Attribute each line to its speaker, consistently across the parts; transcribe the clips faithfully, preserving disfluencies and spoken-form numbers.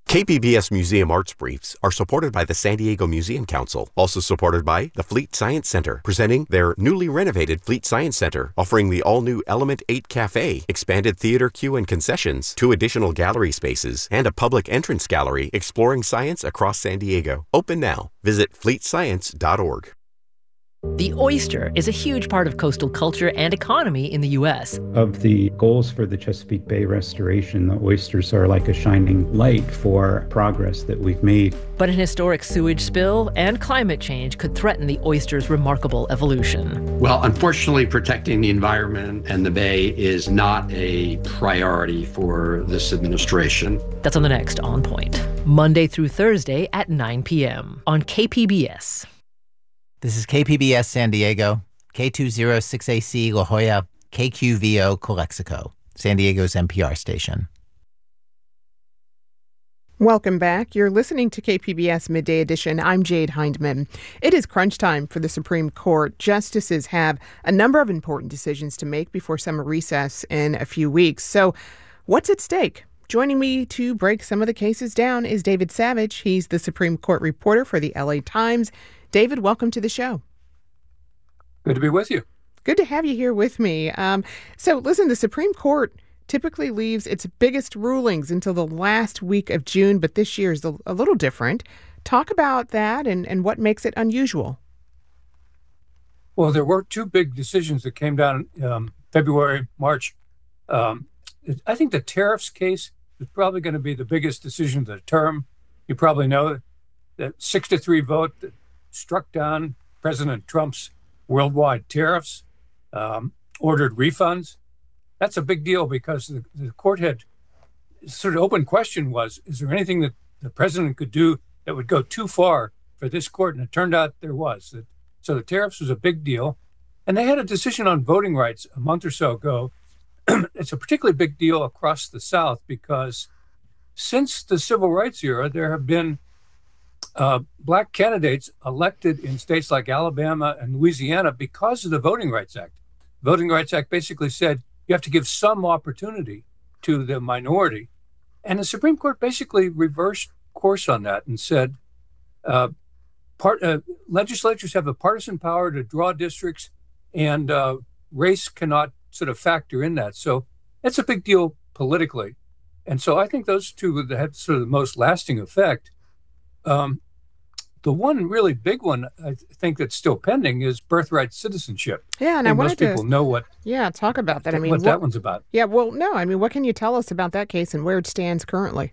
Speaker 1: K P B S Museum Arts Briefs are supported by the San Diego Museum Council, also supported by the Fleet Science Center, presenting their newly renovated Fleet Science Center, offering the all-new Element eight Cafe, expanded theater queue and concessions, two additional gallery spaces, and a public entrance gallery exploring science across San Diego. Open now. Visit fleet science dot org.
Speaker 2: The oyster is a huge part of coastal culture and economy in the U S.
Speaker 3: Of the goals for the Chesapeake Bay restoration, the oysters are like a shining light for progress that we've made.
Speaker 2: But an historic sewage spill and climate change could threaten the oyster's remarkable evolution.
Speaker 4: Well, unfortunately, protecting the environment and the bay is not a priority for this administration.
Speaker 2: That's on the next On Point, Monday through Thursday at nine p.m. on K P B S.
Speaker 5: This is K P B S San Diego, K two oh six A C La Jolla, K Q V O Calexico, San Diego's N P R station.
Speaker 6: Welcome back. You're listening to K P B S Midday Edition. I'm Jade Hindman. It is crunch time for the Supreme Court. Justices have a number of important decisions to make before summer recess in a few weeks. So what's at stake? Joining me to break some of the cases down is David Savage. He's the Supreme Court reporter for the L A Times. David, welcome to the show.
Speaker 7: Good to be with you.
Speaker 6: Good to have you here with me. Um, so listen, the Supreme Court typically leaves its biggest rulings until the last week of June, but this year is a, a little different. Talk about that and, and what makes it unusual.
Speaker 7: Well, there were two big decisions that came down um, February, March. Um, I think the tariffs case is probably going to be the biggest decision of the term. You probably know that six to three vote that struck down President Trump's worldwide tariffs, um, ordered refunds. That's a big deal because the, the court had sort of open question was, is there anything that the president could do that would go too far for this court? And it turned out there was. So the tariffs was a big deal. And they had a decision on voting rights a month or so ago. It's a particularly big deal across the South because since the civil rights era, there have been uh, black candidates elected in states like Alabama and Louisiana because of the Voting Rights Act. The Voting Rights Act basically said you have to give some opportunity to the minority. And the Supreme Court basically reversed course on that and said uh, part, uh, legislatures have the partisan power to draw districts, and uh, race cannot sort of factor in that. So it's a big deal politically. And so I think those two would have sort of the most lasting effect. Um, the one really big one I think that's still pending is birthright citizenship.
Speaker 6: Yeah, and
Speaker 7: I,
Speaker 6: I
Speaker 7: think
Speaker 6: wanted
Speaker 7: most people
Speaker 6: to
Speaker 7: know what.
Speaker 6: Yeah, talk about that. I mean,
Speaker 7: what,
Speaker 6: what
Speaker 7: that one's about.
Speaker 6: Yeah, well, no, I mean, what can you tell us about that case and where it stands currently?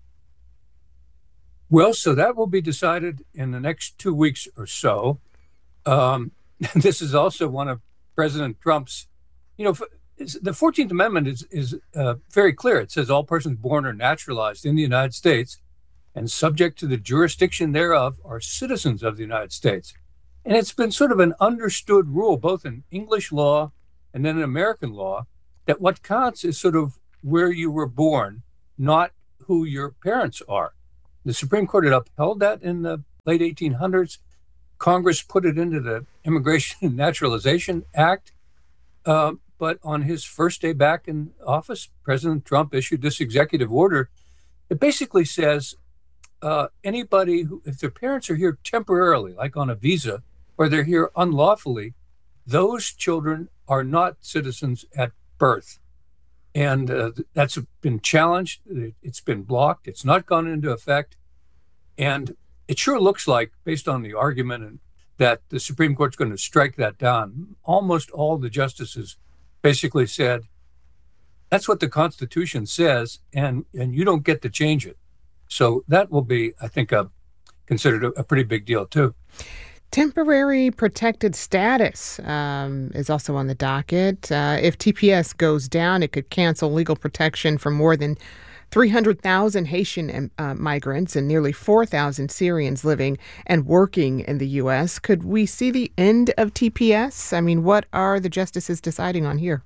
Speaker 7: Well, so that will be decided in the next two weeks or so. Um, this is also one of President Trump's, you know, the fourteenth Amendment is, is uh, very clear. It says all persons born or naturalized in the United States and subject to the jurisdiction thereof are citizens of the United States. And it's been sort of an understood rule, both in English law and then in American law, that what counts is sort of where you were born, not who your parents are. The Supreme Court had upheld that in the late eighteen hundreds. Congress put it into the Immigration and Naturalization Act. Uh, but on his first day back in office, President Trump issued this executive order. It basically says uh, anybody who, if their parents are here temporarily, like on a visa, or they're here unlawfully, those children are not citizens at birth. And uh, that's been challenged. It's been blocked. It's not gone into effect. And it sure looks like, based on the argument, and that the Supreme Court's going to strike that down. Almost all the justices basically said, that's what the Constitution says, and, and you don't get to change it. So that will be, I think, a, considered a, a pretty big deal, too.
Speaker 6: Temporary protected status um, is also on the docket. Uh, if T P S goes down, it could cancel legal protection for more than three hundred thousand Haitian uh, migrants and nearly four thousand Syrians living and working in the U S. Could we see the end of T P S? I mean, what are the justices deciding on here?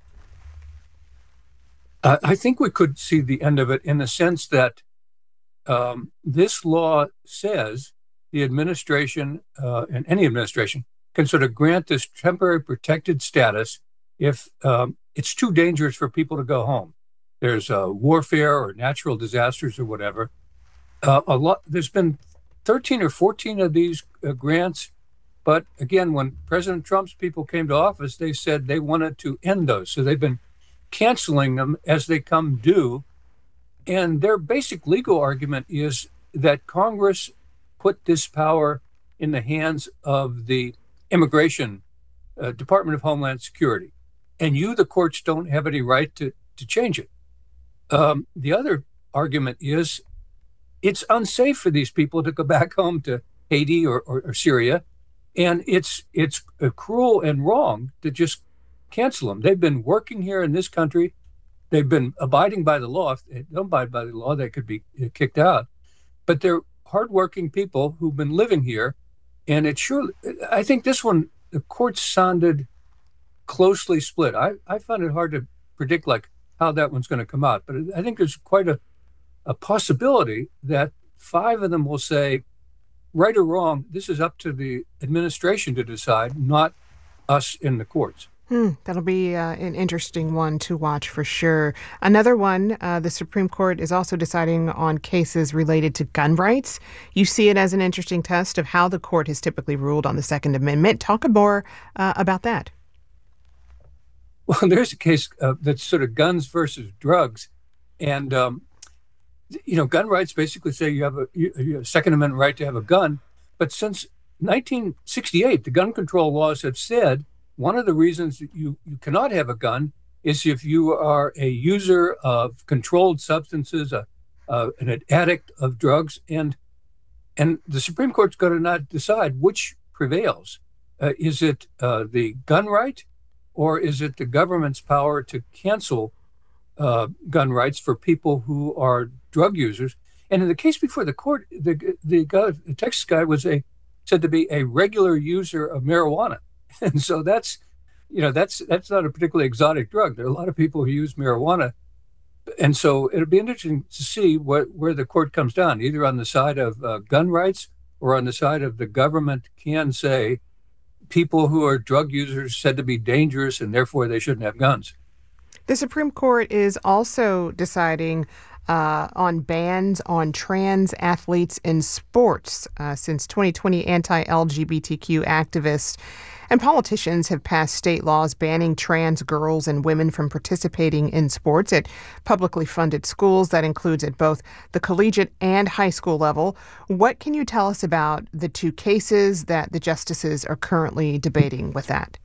Speaker 7: Uh, I think we could see the end of it in the sense that um, this law says the administration, uh, and any administration, can sort of grant this temporary protected status if um, it's too dangerous for people to go home. There's uh, warfare or natural disasters or whatever. uh, a lot. There's been thirteen or fourteen of these uh, grants, but again, when President Trump's people came to office, they said they wanted to end those. So they've been canceling them as they come due. And their basic legal argument is that Congress put this power in the hands of the Immigration uh, Department of Homeland Security, and you, the courts, don't have any right to, to change it. Um, the other argument is it's unsafe for these people to go back home to Haiti or, or, or Syria, and it's it's uh, cruel and wrong to just cancel them. They've been working here in this country. They've been abiding by the law. If they don't abide by the law, they could be kicked out. But they're hardworking people who've been living here, and it sure. I think this one, the courts sounded closely split. I, I find it hard to predict like how that one's going to come out, but I think there's quite a, a possibility that five of them will say, right or wrong, this is up to the administration to decide, not us in the courts.
Speaker 6: Hmm, that'll be uh, an interesting one to watch for sure. Another one, uh, the Supreme Court is also deciding on cases related to gun rights. You see it as an interesting test of how the court has typically ruled on the Second Amendment. Talk more uh, about that.
Speaker 7: Well, there's a case uh, that's sort of guns versus drugs. And, um, you know, gun rights basically say you have a, you, you have a Second Amendment right to have a gun. But since nineteen sixty-eight, the gun control laws have said one of the reasons that you, you cannot have a gun is if you are a user of controlled substances, a, uh, an addict of drugs. And and the Supreme Court's got to not decide which prevails. Uh, is it uh, the gun right? Or is it the government's power to cancel uh, gun rights for people who are drug users? And in the case before the court, the the, guy, the Texas guy was a said to be a regular user of marijuana, and so that's you know that's that's not a particularly exotic drug. There are a lot of people who use marijuana, and so it'll be interesting to see what where the court comes down, either on the side of uh, gun rights or on the side of the government can say people who are drug users said to be dangerous and therefore they shouldn't have guns.
Speaker 6: The Supreme Court is also deciding uh, on bans on trans athletes in sports. Uh, since twenty twenty, anti-L G B T Q activists and politicians have passed state laws banning trans girls and women from participating in sports at publicly funded schools. That includes at both the collegiate and high school level. What can you tell us about the two cases that the justices are currently debating with that?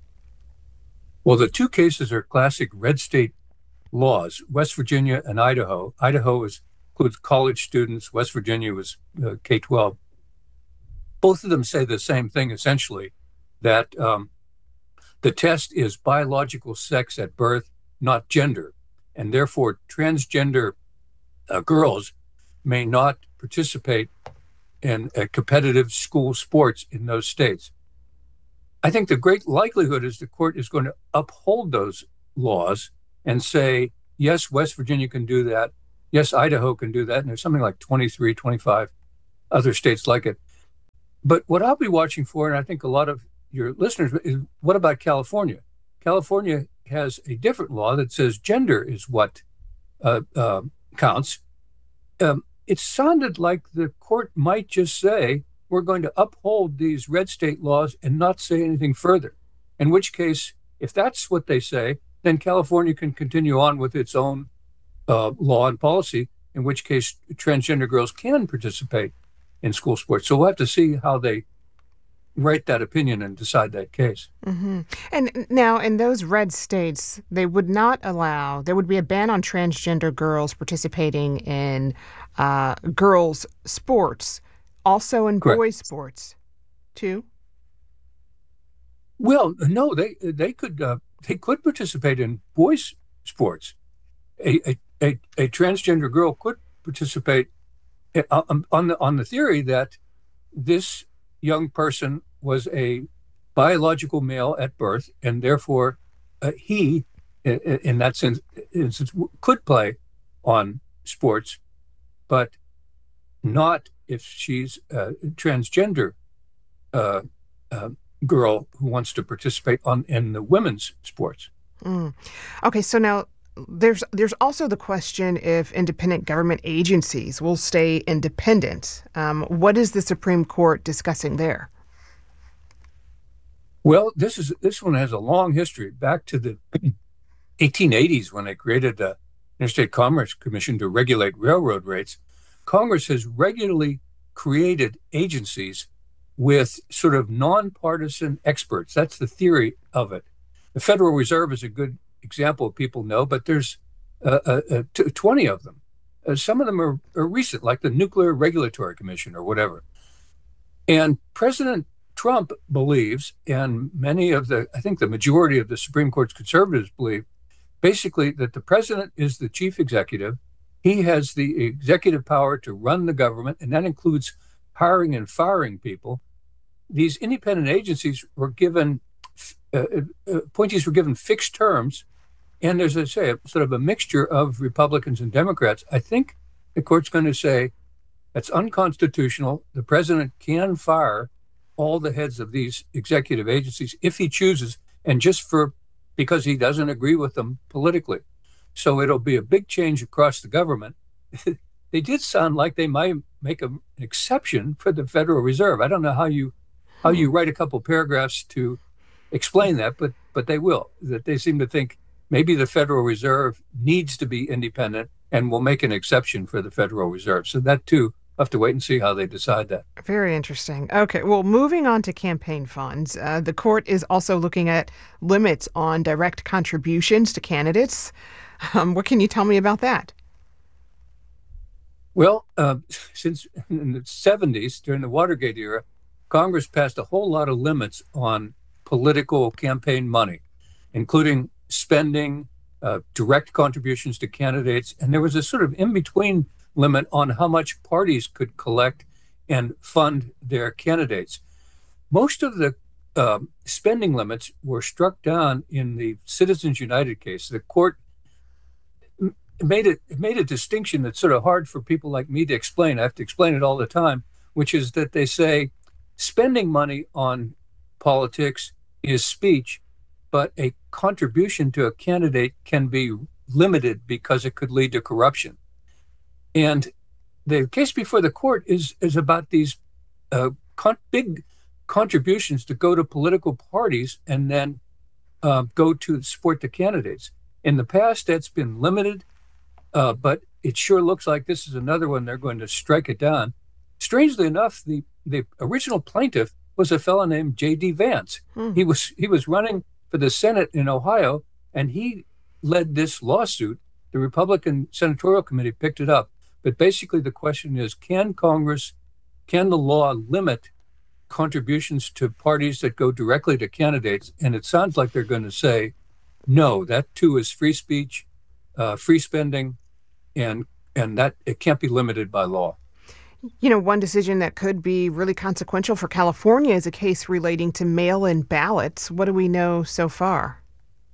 Speaker 7: Well, the two cases are classic red state laws, West Virginia and Idaho. Idaho is, includes college students. West Virginia was uh, K twelve. Both of them say the same thing, essentially, that um, the test is biological sex at birth, not gender. And therefore, transgender uh, girls may not participate in uh, competitive school sports in those states. I think the great likelihood is the court is going to uphold those laws and say, yes, West Virginia can do that. Yes, Idaho can do that. And there's something like twenty-three, twenty-five other states like it. But what I'll be watching for, and I think a lot of your listeners, is what about California? California has a different law that says gender is what uh, uh, counts. Um, it sounded like the court might just say, we're going to uphold these red state laws and not say anything further. In which case, if that's what they say, then California can continue on with its own uh, law and policy, in which case transgender girls can participate in school sports. So we'll have to see how they write that opinion and decide that case.
Speaker 6: Mm-hmm. And now in those red states, they would not allow, there would be a ban on transgender girls participating in uh, girls' sports, also in
Speaker 7: Correct.
Speaker 6: boys' sports, too?
Speaker 7: Well, no, they they could uh, they could participate in boys' sports. A, a a a transgender girl could participate on on the on the theory that this young person was a biological male at birth, and therefore uh, he, in, in that sense, instance, could play on sports, but not if she's a transgender uh, uh, girl who wants to participate on in the women's sports.
Speaker 6: Mm. Okay, so now there's there's also the question if independent government agencies will stay independent. Um, what is the Supreme Court discussing there?
Speaker 7: Well, this is this one has a long history, back to the eighteen eighties when they created the Interstate Commerce Commission to regulate railroad rates. Congress has regularly created agencies with sort of nonpartisan experts. That's the theory of it. The Federal Reserve is a good example people know, but there's uh, uh, uh, t- twenty of them. Uh, some of them are, are recent, like the Nuclear Regulatory Commission or whatever. And President Trump believes, and many of the, I think the majority of the Supreme Court's conservatives believe, basically that the president is the chief executive. He has the executive power to run the government, and that includes hiring and firing people. These independent agencies were given, uh, uh, appointees were given fixed terms. And as I say, a, sort of a mixture of Republicans and Democrats. I think the court's going to say that's unconstitutional. The president can fire all the heads of these executive agencies if he chooses, and just for because he doesn't agree with them politically. So it'll be a big change across the government. They did sound like they might make a, an exception for the Federal Reserve. I don't know how you how you write a couple paragraphs to explain that, but but they will. That they seem to think maybe the Federal Reserve needs to be independent and will make an exception for the Federal Reserve. So that, too, we'll have to wait and see how they decide that.
Speaker 6: Very interesting. Okay, well, moving on to campaign funds, uh, the court is also looking at limits on direct contributions to candidates. Um, what can you tell me about that?
Speaker 7: Well, uh, since in the seventies, during the Watergate era, Congress passed a whole lot of limits on political campaign money, including spending, uh, direct contributions to candidates. And there was a sort of in-between limit on how much parties could collect and fund their candidates. Most of the uh, spending limits were struck down in the Citizens United case. The court made it made a distinction that's sort of hard for people like me to explain. I have to explain it all the time, which is that they say spending money on politics is speech, but a contribution to a candidate can be limited because it could lead to corruption. And the case before the court is is about these uh, con- big contributions to go to political parties and then uh, go to support the candidates. In the past, that's been limited, uh, but it sure looks like this is another one they're going to strike it down. Strangely enough, the, the original plaintiff was a fellow named J D. Vance. Hmm. He was he was running for the Senate in Ohio, and he led this lawsuit. The Republican Senatorial Committee picked it up. But basically the question is, can Congress, can the law limit contributions to parties that go directly to candidates? And it sounds like they're going to say, no, that too is free speech, uh, free spending, and and that it can't be limited by law.
Speaker 6: You know, one decision that could be really consequential for California is a case relating to mail-in ballots. What do we know so far?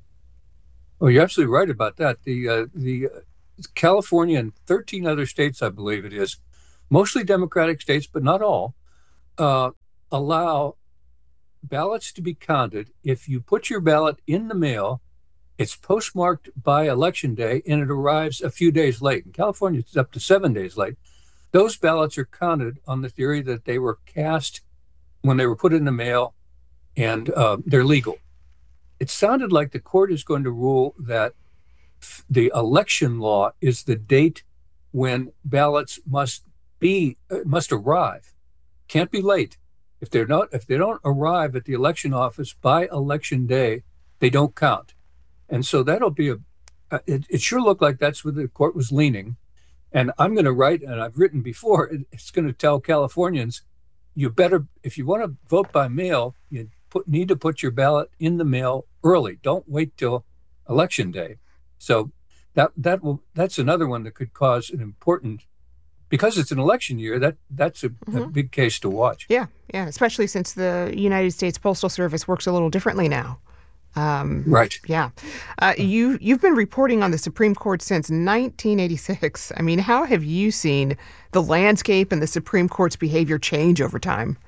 Speaker 7: Oh, you're absolutely right about that. The uh, the uh, California and thirteen other states, I believe it is, mostly Democratic states, but not all, uh, allow ballots to be counted. If you put your ballot in the mail, it's postmarked by Election Day, and it arrives a few days late. In California, it's up to seven days late. Those ballots are counted on the theory that they were cast when they were put in the mail, and uh, they're legal. It sounded like the court is going to rule that f- the election law is the date when ballots must be uh, must arrive. Can't be late. If they're not, if they don't arrive at the election office by Election Day, they don't count. And so that'll be a. Uh, it, it sure looked like that's where the court was leaning. And I'm going to write, and I've written before, it's going to tell Californians, you better, if you want to vote by mail, you put, need to put your ballot in the mail early. Don't wait till Election Day. So that that will that's another one that could cause an important, because it's an election year, that that's a, mm-hmm. a big case to watch.
Speaker 6: Yeah, yeah, especially since the United States Postal Service works a little differently now. Um,
Speaker 7: right.
Speaker 6: Yeah. Uh, you, you've been reporting on the Supreme Court since nineteen eighty-six. I mean, how have you seen the landscape and the Supreme Court's behavior change over time?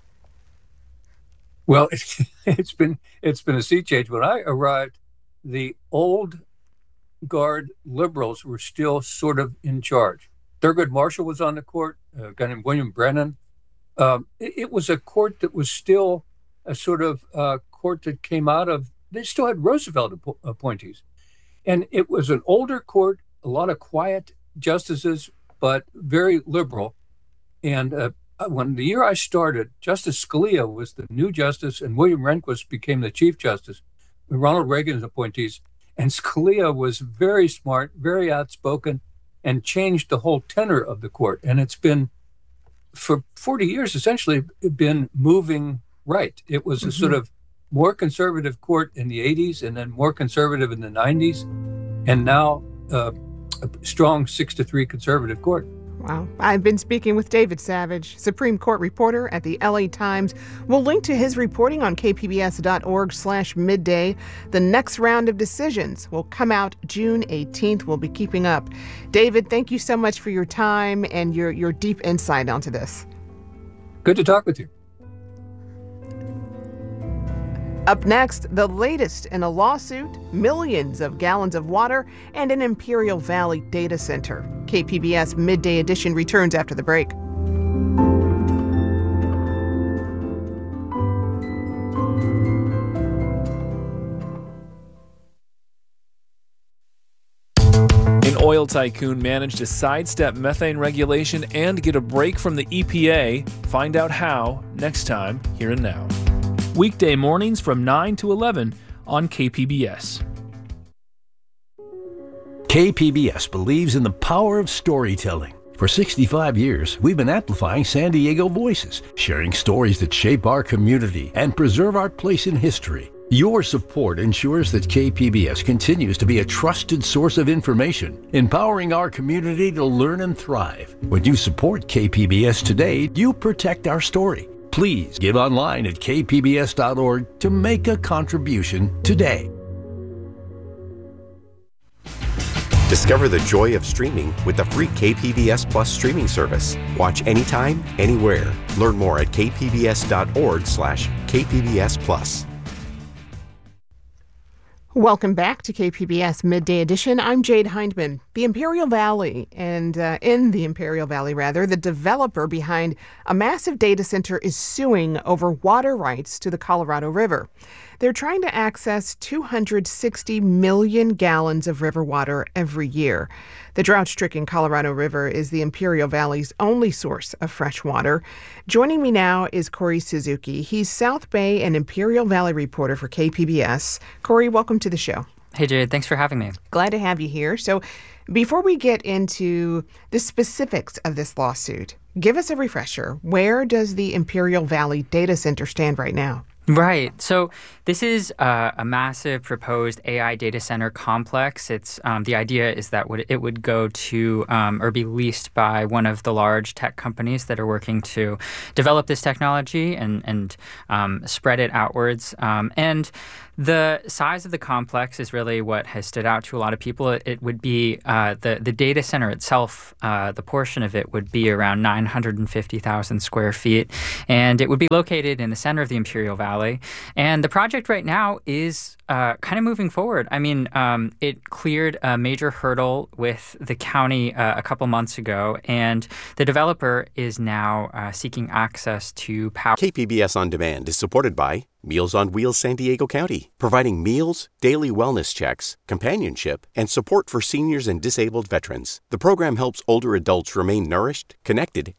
Speaker 7: Well, it, it's been it's been a sea change. When I arrived, the old avant-garde liberals were still sort of in charge. Thurgood Marshall was on the court, a guy named William Brennan. Um, it, it was a court that was still a sort of uh, court that came out of, they still had Roosevelt app- appointees. And it was an older court, a lot of quiet justices, but very liberal. And uh, when the year I started, Justice Scalia was the new justice, and William Rehnquist became the chief justice, Ronald Reagan's appointees. And Scalia was very smart, very outspoken, and changed the whole tenor of the court. And it's been, for forty years, essentially been moving right. It was a mm-hmm. sort of more conservative court in the eighties, and then more conservative in the nineties, and now uh, a strong six to three conservative court.
Speaker 6: Wow. I've been speaking with David Savage, Supreme Court reporter at the L A Times. We'll link to his reporting on kpbs.org slash midday. The next round of decisions will come out June eighteenth. We'll be keeping up. David, thank you so much for your time and your, your deep insight onto this.
Speaker 7: Good to talk with you.
Speaker 6: Up next, the latest in a lawsuit, millions of gallons of water, and an Imperial Valley data center. K P B S Midday Edition returns after the break.
Speaker 8: An oil tycoon managed to sidestep methane regulation and get a break from the E P A. Find out how next time, Here and Now. Weekday mornings from nine to eleven on K P B S.
Speaker 9: K P B S believes in the power of storytelling. For sixty-five years, we've been amplifying San Diego voices, sharing stories that shape our community and preserve our place in history. Your support ensures that K P B S continues to be a trusted source of information, empowering our community to learn and thrive. When you support K P B S today, you protect our story. Please give online at k p b s dot org to make a contribution today.
Speaker 1: Discover the joy of streaming with the free K P B S Plus streaming service. Watch anytime, anywhere. Learn more at k p b s dot org slash k p b s plus.
Speaker 6: Welcome back to K P B S Midday Edition. I'm Jade Hindman. The Imperial Valley, and uh, in the Imperial Valley, rather, the developer behind a massive data center is suing over water rights to the Colorado River. They're trying to access two hundred sixty million gallons of river water every year. The drought-stricken Colorado River is the Imperial Valley's only source of fresh water. Joining me now is Corey Suzuki. He's South Bay and Imperial Valley reporter for K P B S. Corey, welcome to the show.
Speaker 10: Hey, Jade. Thanks for having me.
Speaker 6: Glad to have you here. So before we get into the specifics of this lawsuit, give us a refresher. Where does the Imperial Valley data center stand right now?
Speaker 10: Right. So this is uh, a massive proposed A I data center complex. It's um, the idea is that would, it would go to um, or be leased by one of the large tech companies that are working to develop this technology and and um, spread it outwards. Um, and the size of the complex is really what has stood out to a lot of people. It, it would be uh, the the data center itself. Uh, the portion of it would be around nine hundred fifty thousand square feet, and it would be located in the center of the Imperial Valley. And the project right now is uh, kind of moving forward. I mean, um, it cleared a major hurdle with the county uh, a couple months ago, and the developer is now uh, seeking access to power.
Speaker 1: K P B S On Demand is supported by Meals on Wheels San Diego County, providing meals, daily wellness checks, companionship, and support for seniors and disabled veterans. The program helps older adults remain nourished, connected,